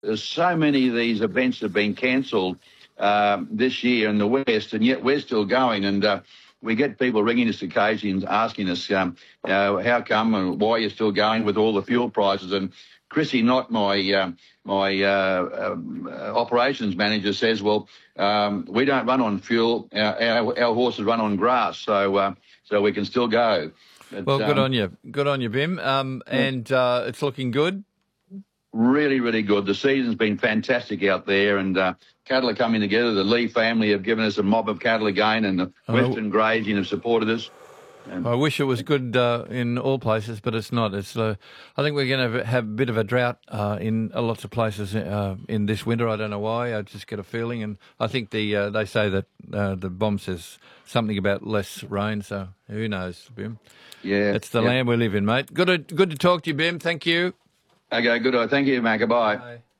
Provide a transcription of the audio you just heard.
There's so many of these events have been cancelled this year in the West, and yet we're still going. And we get people ringing us occasionally and asking us, how come and why you're still going with all the fuel prices. And Chrissy Knott, my operations manager, says, well, we don't run on fuel. Our horses run on grass, so we can still go. But, well, good on you. Good on you, Bim. And it's looking good. Really, really good. The season's been fantastic out there, and cattle are coming together. The Lee family have given us a mob of cattle again, and the Western Grazing have supported us. I wish it was good in all places, but it's not. It's I think we're going to have a bit of a drought in lots of places in this winter. I don't know why. I just get a feeling, and I think they say that the bomb says something about less rain. So who knows, Bim? Yeah, it's the land we live in, mate. Good to talk to you, Bim. Thank you. Okay, good. Thank you, Macca. Bye.